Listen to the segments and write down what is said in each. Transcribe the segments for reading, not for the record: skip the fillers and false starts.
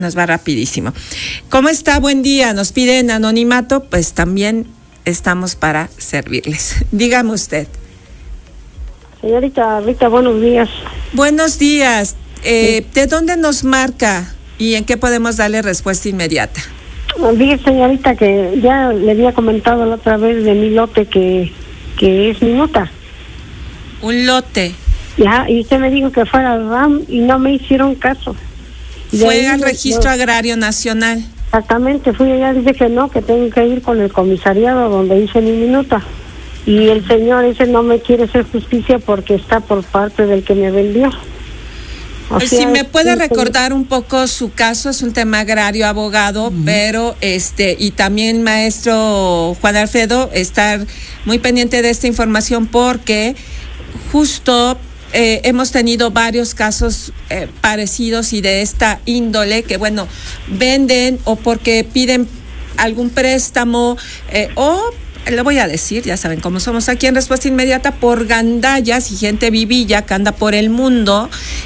Nos va rapidísimo. ¿Cómo está? Buen día. Nos piden anonimato, pues también estamos para servirles. Dígame usted. Señorita Rita, buenos días. Buenos días. ¿De dónde nos marca y en qué podemos darle respuesta inmediata? Dije, señorita, que ya le había comentado la otra vez de mi lote que es mi nota. Un lote. Ya, y usted me dijo que fuera al RAM y no me hicieron caso. Fue al Registro Agrario Nacional. Exactamente, fui allá, dice que no, que tengo que ir con el comisariado donde hice mi minuta. Y el señor ese no me quiere hacer justicia porque está por parte del que me vendió. Si me puede recordar un poco su caso, es un tema agrario, abogado, pero y también maestro Juan Alfredo, estar muy pendiente de esta información porque justo hemos tenido varios casos parecidos y de esta índole que, bueno, venden o porque piden algún préstamo o, le voy a decir, ya saben cómo somos aquí en Respuesta Inmediata, por gandallas y gente vivilla que anda por el mundo,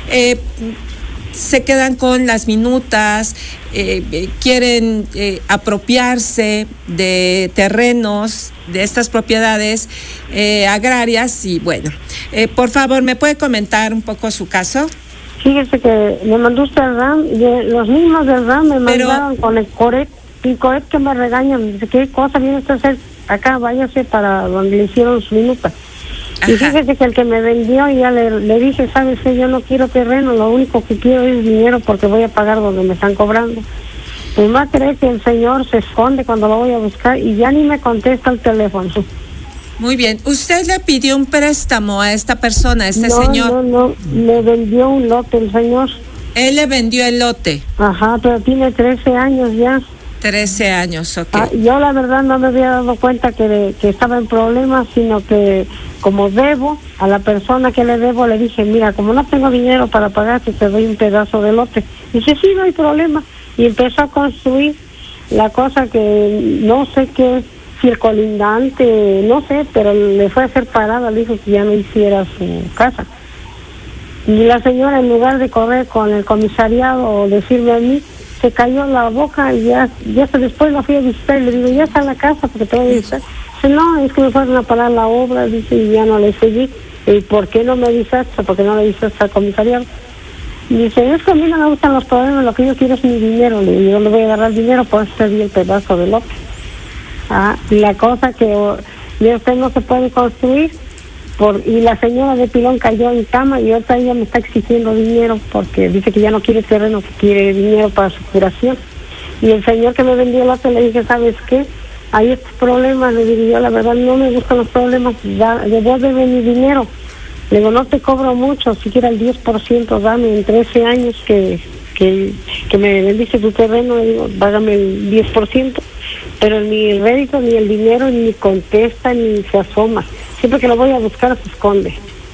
se quedan con las minutas, quieren apropiarse de terrenos, de estas propiedades agrarias y bueno, por favor, ¿me puede comentar un poco su caso? Fíjese que me mandó usted al RAM, los mismos del RAM me mandaron con el COREP, y COREP que me regañan, dice, ¿qué cosa viene usted a hacer acá? Váyase para donde le hicieron su minuta. Ajá. Y fíjese que el que me vendió, ya le dije, ¿sabes qué? Yo no quiero terreno, lo único que quiero es dinero porque voy a pagar donde me están cobrando. Pues más cree que el señor se esconde cuando lo voy a buscar y ya ni me contesta el teléfono. Muy bien. ¿Usted le pidió un préstamo a esta persona, a este señor? No, le vendió un lote el señor. Él le vendió el lote. Ajá, pero tiene 13 años ya. 13 años, ok. Yo la verdad no me había dado cuenta que estaba en problemas, sino que como debo, a la persona que le debo le dije, mira, como no tengo dinero para pagarte, te doy un pedazo de lote. Dice, sí, no hay problema. Y empezó a construir la cosa que no sé qué, circolindante, no sé, pero le fue a hacer parada, le dijo que ya no hiciera su casa. Y la señora, en lugar de correr con el comisariado o decirme a mí, se cayó la boca y ya después la fui a visitar y le digo, ya está en la casa porque te voy a visitar. Dice, no, es que me fueron a parar la obra, dice, y ya no le seguí. ¿Y por qué no me avisaste? ¿Por qué no le avisaste al comisariado? Dice, es que a mí no me gustan los problemas, lo que yo quiero es mi dinero. Le digo, yo le voy a agarrar el dinero, por eso te di el pedazo de lote. Y la cosa que usted no se puede construir, y la señora de pilón cayó en cama y ahorita ella me está exigiendo dinero porque dice que ya no quiere terreno, que quiere dinero para su curación. Y el señor que me vendió el lote le dije, ¿sabes qué? Hay estos problemas, le digo yo, la verdad no me gustan los problemas, devuélveme mi dinero. Le digo, no te cobro mucho, siquiera el 10%, dame en 13 años que me vendiste tu terreno, le digo, págame el 10%. Pero ni el rédito, ni el dinero, ni contesta, ni se asoma. Siempre que lo voy a buscar se esconde.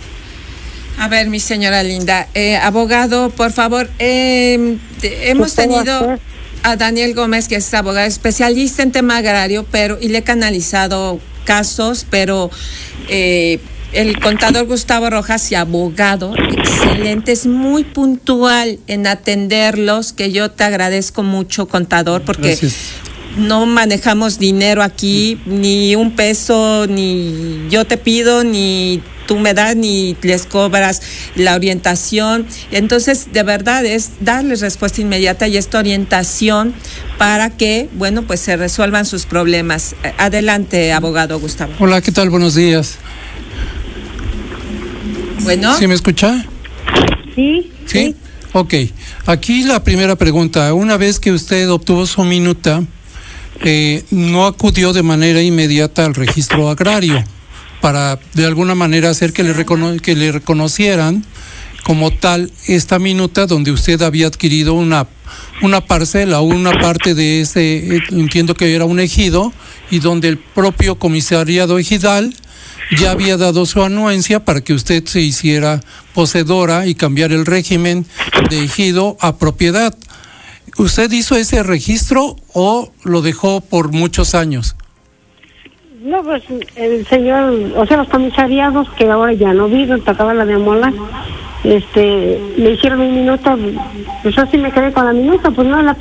A ver, mi señora linda, abogado, por favor, hemos tenido a Daniel Gómez, que es abogado especialista en tema agrario, y le he canalizado casos, pero el contador Gustavo Rojas y abogado excelente, es muy puntual en atenderlos, que yo te agradezco mucho, contador, porque gracias. No manejamos dinero aquí, ni un peso, ni yo te pido, ni tú me das, ni les cobras la orientación. Entonces, de verdad, es darles respuesta inmediata y esta orientación para que, bueno, pues se resuelvan sus problemas. Adelante, abogado Gustavo. Hola, ¿qué tal? Buenos días. Bueno. ¿Sí me escucha? Sí. ¿Sí? Ok. Aquí la primera pregunta. Una vez que usted obtuvo su minuta, no acudió de manera inmediata al registro agrario para de alguna manera hacer que le reconocieran como tal esta minuta donde usted había adquirido una parcela o una parte de ese, entiendo que era un ejido, y donde el propio comisariado ejidal ya había dado su anuencia para que usted se hiciera poseedora y cambiar el régimen de ejido a propiedad. ¿Usted hizo ese registro o lo dejó por muchos años? No, pues el señor, o sea, los comisariados que ahora ya no viven, tocaba la de Mola, me hicieron mi minuta, pues yo sí me quedé con la minuta, pues no la